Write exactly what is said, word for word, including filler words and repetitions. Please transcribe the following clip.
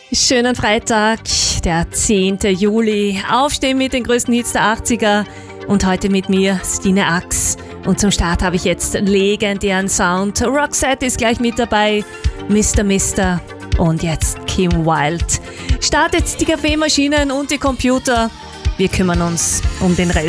Schönen Freitag, der zehnten Juli. Aufstehen mit den größten Hits der achtziger und heute mit mir Stine Ax. Und zum Start habe ich jetzt legendären Sound. Roxette ist gleich mit dabei, Mister Mister und jetzt Kim Wilde. Startet die Kaffeemaschinen und die Computer. Wir kümmern uns um den Rest.